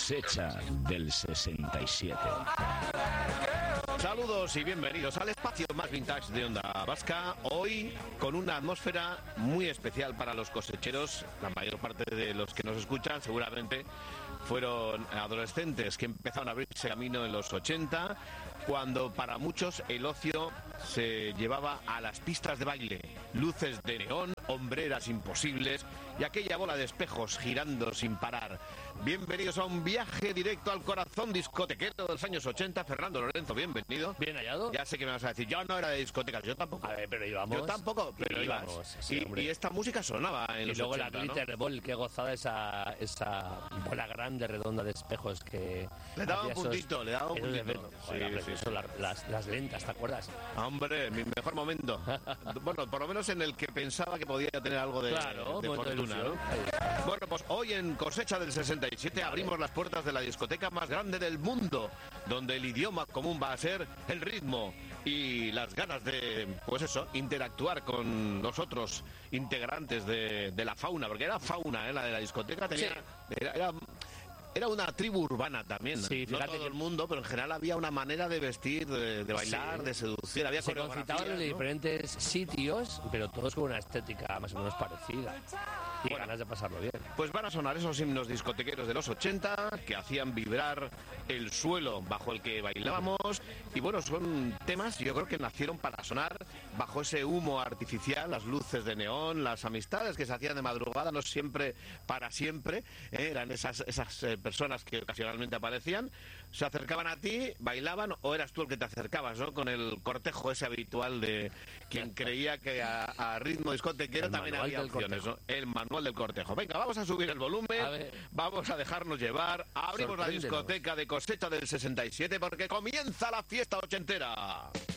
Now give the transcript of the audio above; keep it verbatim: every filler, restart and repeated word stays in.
Cosecha del sesenta y siete. Saludos y bienvenidos al espacio más vintage de Onda Vasca. Hoy con una atmósfera muy especial para los cosecheros. La mayor parte de los que nos escuchan seguramente fueron adolescentes que empezaron a abrirse camino en los ochenta, cuando para muchos el ocio se llevaba a las pistas de baile, luces de neón, hombreras imposibles y aquella bola de espejos girando sin parar. Bienvenidos a un viaje directo al corazón discotequero de los años ochenta. Fernando Lorenzo, bienvenido. Bien hallado. Ya sé que me vas a decir, yo no era de discotecas, yo tampoco. A ver, pero íbamos. Yo tampoco, pero íbamos. ibas. Sí, y, y esta música sonaba en y los luego ochenta, la glitter ¿no? ball, qué gozada esa, esa bola grande, redonda de espejos que... Le daba un hacía puntito, esos, le daba un esos puntito. efectos. Sí, Joder, sí. eso, la- las, las lentas, ¿te acuerdas? Hombre, mi mejor momento. Bueno, por lo menos en el que pensaba que podía tener algo de, Claro, de momento de fortuna, ilusión. ¿no? Ahí está. Bueno, pues hoy en Cosecha del sesenta y siete abrimos las puertas de la discoteca más grande del mundo, donde el idioma común va a ser el ritmo y las ganas de, pues eso, interactuar con los otros integrantes de, de la fauna, porque era fauna, ¿eh? La de la discoteca tenía... Sí. Era, era, era una tribu urbana también, Sí, no fíjate todo que- el mundo, pero en general había una manera de vestir, de, de bailar, Sí. de seducir, había Se coreografías, concitaban de ¿no? diferentes sitios, pero todos con una estética más o menos parecida. Y Bueno. ganas de pasarlo bien. Pues van a sonar esos himnos discotequeros de los ochenta que hacían vibrar el suelo bajo el que bailábamos. Y bueno, son temas, yo creo que nacieron para sonar bajo ese humo artificial, las luces de neón, las amistades que se hacían de madrugada, no siempre para siempre. ¿eh? Eran esas, esas eh, personas que ocasionalmente aparecían, se acercaban a ti, bailaban, o eras tú el que te acercabas, ¿no? Con el cortejo ese habitual de quien creía que a, a ritmo discotequero El también manual había del opciones, ¿no? cortejo. El manual del cortejo. Venga, vamos a subir el volumen, A ver. vamos a dejarnos llevar, abrimos la Sorpréndenos. discoteca de Cosecha del sesenta y siete porque comienza la fiesta ochentera.